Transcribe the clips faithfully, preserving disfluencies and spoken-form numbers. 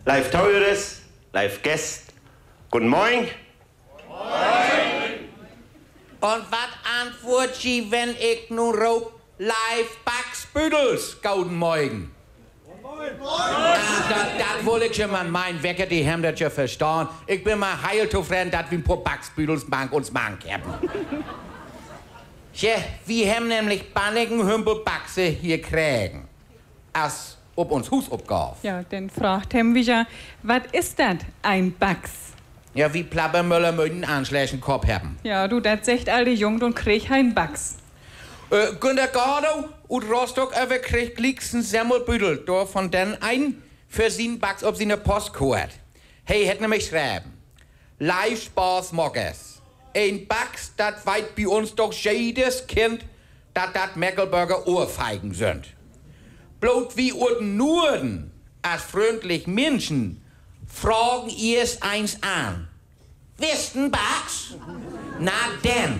Live Teures, live Gäst, guten Morgen. Und was antwort Sie, wenn ich nun roep, live Backsbüdels, guten Morgen? Ah, dat wil ik je man mein Wecker, die haben das ja verstanden. Ich bin mal heil zufrieden, dass wir ein paar Backsbüdels bank uns machen haben. Ja, wir haben nämlich bannigen Hümpelbachse hier kriegen. Als ob uns Hus abgauf. Ja, dann fragt hem wir ja, was ist das, ein Bachs? Ja, wie Plappermöller mit einen anschlägenden Kopf haben. Ja, du, das sagt all die Jungen und krieg ein Bachs. Äh, Günter Gardow und Rostock aber kriegt liegsten Semmelbüdel, da von den ein für sin Bachs ob sie ne Post gehört. Hey, hätt nämlich schreiben. Live Spaß Moggers. Ein Bachs, dat weit bei uns doch jedes Kind, dat dat Meckelburger Ohrfeigen sind. Bloß wie urden Norden, als freundlich Menschen, fragen ihr's eins an. Wisst n Bachs? Na denn.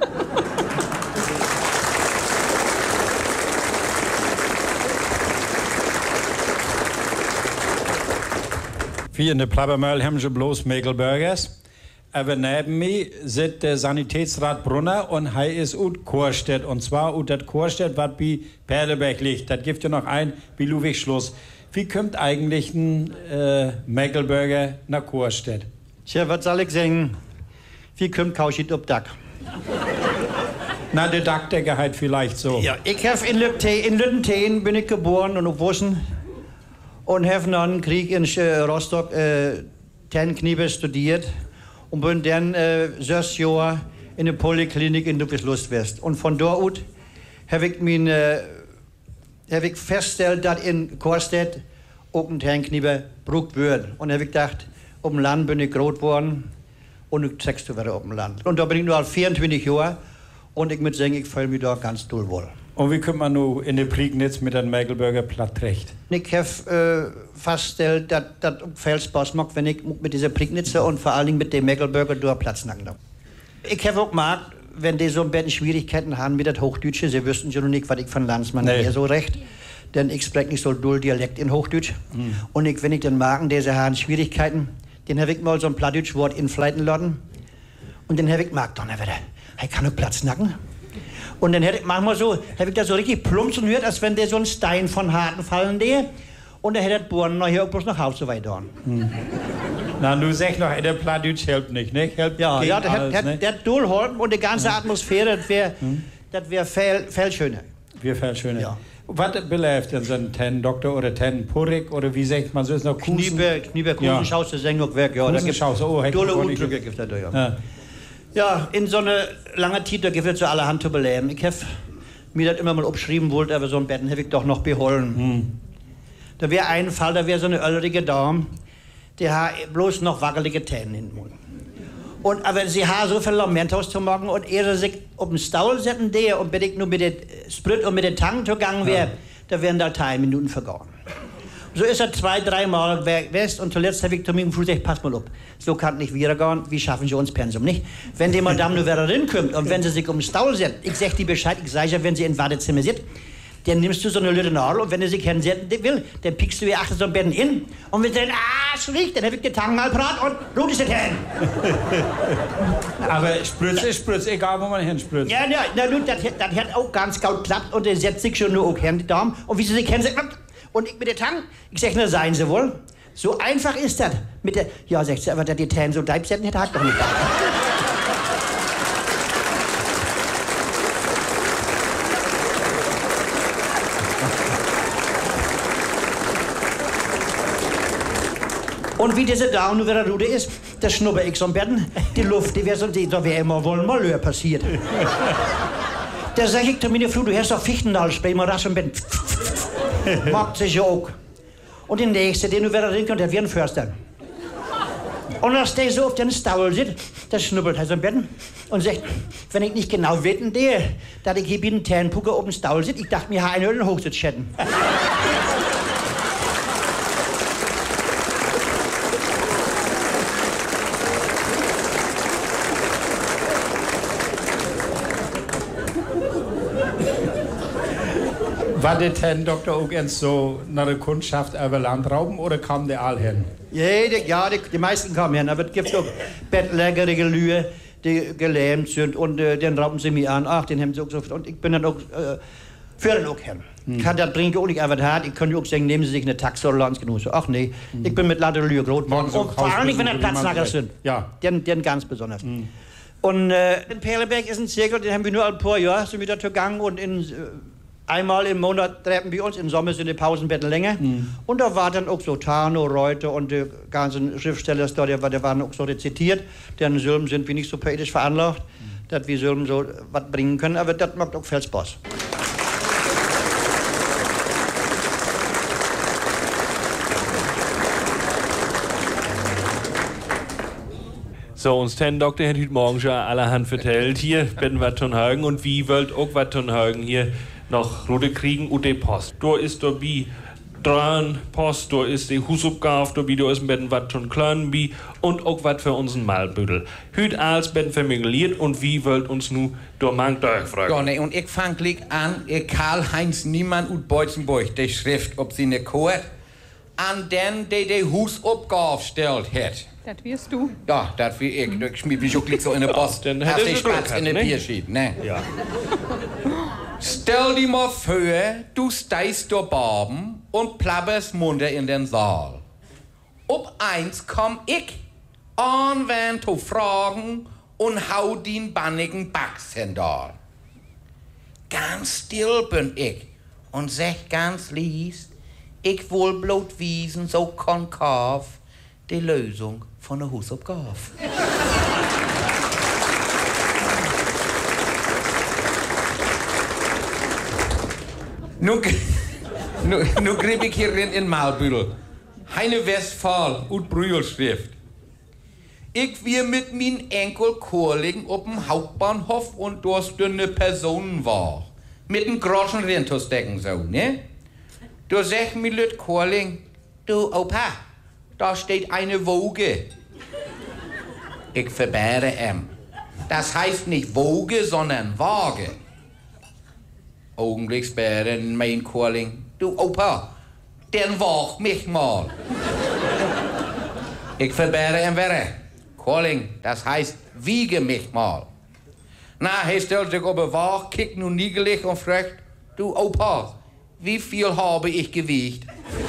Wir in der Plappermöll haben schon bloß Meckelburgers. Aber neben mir sitzt der Sanitätsrat Brunner und er ist ut Chorstedt. Und zwar ut das Chorstedt, was bei Perleberg liegt. Das gibt ja noch ein bei Ludwigschluss. Wie kommt eigentlich ein äh, Meckelburger nach Chorstedt? Tja, was soll ich sagen? Wie kommt Kauschit ob Dach? Na, der Dachdecker halt vielleicht so. Ja, ich hab in Lübten, in Lübten bin ich geboren und aufgewachsen. Und habe dann Krieg in äh, Rostock äh, Tennkniepe studiert. Und bin dann äh, sechs Jahre in der Poliklinik in Ludwigslust West. Und von dort aus habe ich, äh, hab ich festgestellt, dass in Chorstedt auch ein Tennkniepe gebraucht wird. Und habe ich gedacht, auf dem Land bin ich groß geworden und ich zeigst du wieder auf dem Land. Und da bin ich nur vierundzwanzig Jahre und ich muss sagen, ich fühle mich da ganz doll wohl. Und wie kommt man nun in den Prignitz mit dem Meckelburger platt recht? Ich habe äh, festgestellt, dass das viel Spaß macht, wenn ich mit dieser Prignitzer und vor allen Dingen mit dem Meckelburger durch Platz nacken. Ich habe auch gemerkt, wenn die so ein bisschen Schwierigkeiten haben mit dem Hochdeutsche, sie wüssten ja noch nicht, was ich von Landsmann nee. Hier so recht. Denn ich spreche nicht so doll Dialekt in Hochdeutsch. Mhm. Und ich, wenn ich dann mag, diese haben Schwierigkeiten, dann habe ich mal so ein Plattdeutsch Wort infleiten lassen. Und dann habe ich gemerkt, Donnerwetter, ich kann nur Platz nacken. Und dann hätte ich manchmal so, habe ich da so richtig plumps und hört, als wenn der so ein Stein von Harten fallen der. Und dann hätte der Bohren noch hier bloß nach Hause weiter. Hm. Na, du sagst noch, der Plattdeutsch hilft nicht, ne? Hilft ja, ja, der alles, hat ne? der durchhalten und die ganze Atmosphäre, das wäre hm. wär viel, viel schöner. Wir viel schöner. Ja. Was beläuft denn so ein Ten-Doktor oder Ten-Purik oder wie sagt man so? Ist noch Kusen? Kniepe, Kniepe, Kusen, ja. Schaust du noch weg, ja. Kusen, oh, dolle Unglücke gibt es da, ja. ja. Ja, in so einer langen Zeit, da gibt es so allerhand zu beleben. Ich habe mir das immer mal abschrieben wollte, aber so ein Betten habe ich doch noch beholen. Hm. Da wäre ein Fall, da wäre so eine ältere Dame, die hat bloß noch wackelige Zähne in den Mund. Und, aber sie hat so viel Lament auszumachen und ehe sie sich auf den Stuhl setzen, der und wenn ich nur mit dem Sprit und mit den Tangen zugegangen wäre, ja. Da wären da drei Minuten vergangen. So ist er zwei, dreimal west und zuletzt habe ich zu mir im Fuß gesagt, pass mal auf, so kann es nicht wieder gehen, wie schaffen Sie uns Pensum nicht? Wenn die Madame nur wieder reinkommt und wenn sie sich um den Stuhl setzt, ich sag die Bescheid, ich sage ja, wenn sie im Wartezimmer sitzt, dann nimmst du so eine Lütte Nadel und wenn du sich hinsetzen will, dann pickst du ihr achter so ein Betten in und wenn sie den Arsch riecht, dann habe ich die Tangen mal brat und blut ist das hin. Aber Spritz ist Spritz, egal wo man hinspritzt. Ja, ja, na nun, das, das hat auch ganz gut geklappt und der setzt sich schon nur auch hin, die Dame, und wie sie sich hinsetzt, und ich mit der Tang, ich sag, na seien Sie wohl. So einfach ist das. Mit der, ja, sagt sie, aber dass die Tän so deib setzen hätte, hat doch nicht. Und wie diese Dame nur wieder Rude ist, das schnubber ich so am Betten, die Luft, die wäre so, die, da wäre immer wohl mal Löhr passiert. Da sag ich zu meiner Frau, du hast doch Fichtennadelspray, mal rasch am Betten. Macht sich auch. Und der nächste, den du wieder reinkommt, der wird ein Förster. Und als der so auf den Stuhl sitzt, der schnuppelt er so im Bett und sagt, wenn ich nicht genau wetten der, dass ich hier bei den Tannenpucker auf dem Stuhl sitze, ich dachte mir, ha, einen Öl Hochsitz schätten. War der Herr Doktor auch ganz so nach der Kundschaft über Landrauben oder kam der all hin? Ja, die, ja die, die meisten kommen hin, aber es gibt auch bettlägerige Lühe, die gelähmt sind und äh, den rauben sie mir an. Ach, den haben sie auch so. Und ich bin dann auch, äh, für den auch hin. Hm. Kann das bringt auch nicht einfach hart. Ich kann auch sagen, nehmen Sie sich eine Taxe oder ganz genug. So, ach nee, hm. ich bin mit lauter Lühe groß geworden. Und vor allem nicht, wenn das Platznager sind. Ja. Den, den ganz besonders. Hm. Und äh, in Perleberg ist ein Zirkel, den haben wir nur ein paar Jahre, sind wieder zugange und in... Äh, einmal im Monat treffen wir uns, im Sommer sind die Pausenbetten länger. Mhm. Und da war dann auch so Tano, Reuter und die ganzen Schriftsteller, die waren auch so rezitiert. Deren Silben sind wir nicht so poetisch veranlagt, mhm. dass wir Silben so was bringen können. Aber das macht auch viel Spaß. So, uns ten Doktor hat heute Morgen schon allerhand vertellt. Hier werden wir von Hagen und wie wollt auch was von Hagen hier noch Rode kriegen und die Post. Da ist da wie dran Post, da ist die Hausaufgabe, da wie da ist ein was von klein wie und auch was für unseren Malbüttel. Heute alles werden vermingeliert und wie wollt uns nu da mangt euch fragen. Ja, ne, und ich fang gleich an, Karl-Heinz Niemann und Beutzenburg, die Schrift, ob sie ne Chor, an den, der die Hausaufgabe stellt hat. Das wirst du. Ja, das wie ich. Ich schmier mich auch gleich so in der Post. Dann hätte ich Spatz in der Bierschied, ne? Ja. Stell dir mal vor, du stehst da oben und plapperst munter in den Saal. Ob eins komm ich an zu fragen und hau den bannigen Backshändal. Ganz still bin ich und sag ganz lies, ich will bloß wiesen so konkav die Lösung von der Hausaufgabe. Nun, nun, nun grieb ich hier rein in Malbüttel. Heine Westphal und Brühlschrift. Ich wir mit min Enkel Chorling ob'm Hauptbahnhof und dort dünne Personen war. Mit n Groschen reinzustecken so, ne? Du sag mir Lüt Chorling, du Opa, da steht eine Woge. Ich verbäre em. Das heißt nicht Woge, sondern Waage. Augenblicksbären, mein Chorling. Du Opa, den wag mich mal. Ich verbäre em Werre. Chorling, das heißt, wiege mich mal. Na, er stellt sich auf Waag, kickt nun niegelig und fragt, du Opa, wie viel habe ich gewiegt?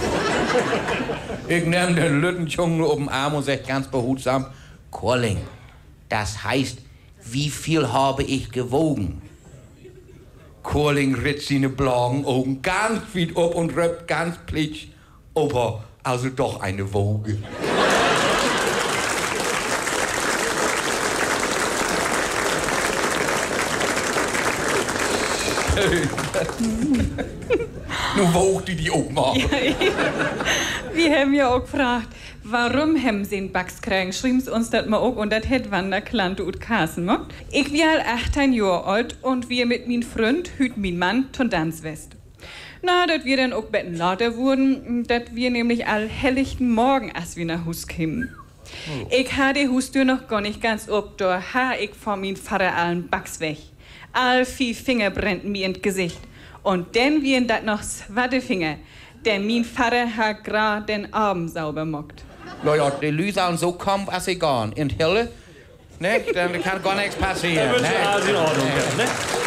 Ich nehm den Lüttenjungen auf den Arm und sag ganz behutsam, Chorling, das heißt, wie viel habe ich gewogen? Chorling ritt seine blauen Augen ganz weit ab und röppt ganz plitsch, Opa, also doch eine Woge. Nun wogt die die auch mal. Ja, ja. Wir haben ja auch gefragt, warum haben sie einen Bugs kriegen? Schrieben sie uns das mal auch und das hätt Wander Klante und Kassen gemacht. Ich war achtzehn Jahre alt und wir mit min Freund, hüt min Mann, ton Tanzwest. Na, dat wir dann auch betten lauter wurden, dat wir nämlich all helllichten Morgen, als wir nach Hus kämen. Oh. Ich ha die Hustür noch gar nicht ganz ob, da ha ich von min Vater allen Bugs weg. All vier Finger brennten mir ins Gesicht. Und denn wie dat noch zwatte Finger, denn min Vater hat grad den Arm sauber mockt. Na ja, die Lüse und so kommen, was sie gehen. In Hille, ne, dann kann gar nichts passieren. Da wird schon alles in Ordnung, ne?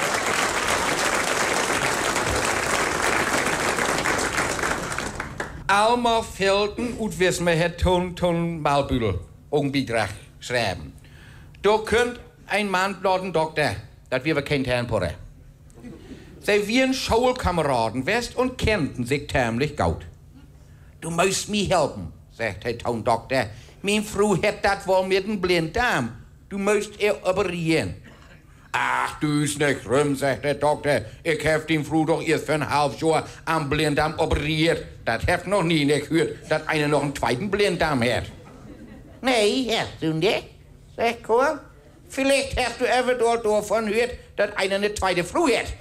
Alma Felten und wissen wir het ton ton Malbüttel, Augenbeitrag schreiben. Du könnt ein Mann bladen Doktor, dat wir kein Herrn porre. Sie wir Schulkameraden west und kennten sich tämlich gut. Du musst mir helfen, sagt der Tondoktor. Mein Frau hat dat wohl mit dem Blinddarm. Du musst er operieren. Ach, du ist nicht rum, sagt der Doktor. Ich hab den Frau doch erst für ein halbes Jahr am Blinddarm operiert. Das hab noch nie nicht gehört, dass einer noch einen zweiten Blinddarm hat. Nee, hast du nicht, sagt Kohl. Vielleicht hast du ever dort davon gehört, dass einer eine zweite Frau hat.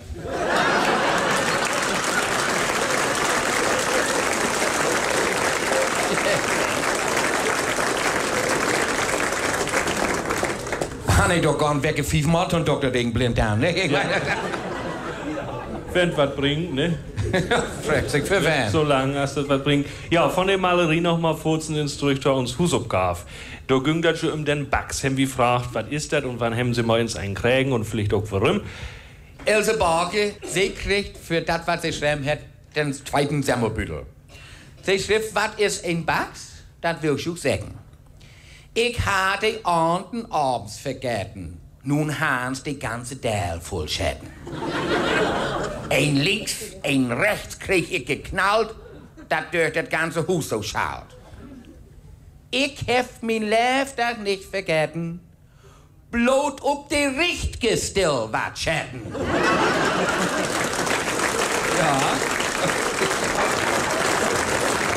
Han ich doch gar nicht weggepfiffen, Doktor wegen Blinddarm, ne? wenn was bringt, ne? Fragt sich für wen. So lange, als das was bringt. Ja, von der Malerie noch mal furzen Instruktor uns Husabgabe. Da ging das schon um den Bax. Haben wir gefragt, was ist das und wann haben sie mal ins einen kriegen und vielleicht auch warum. Else Barge, sie kriegt für das, was sie schreiben hat, den zweiten Semmelbüttel. Sie schrift, was ist ein Bax? Das will ich auch sagen. Ich hatte Abenden abends vergessen. Nun haben's die ganze Dal voll Schäden. Ein links, ein rechts krieg ich geknallt, dat durch das ganze Haus so schaut. Ich hef mein Leben nicht vergessen, bloß ob die richtige still wat Schäden. Ja.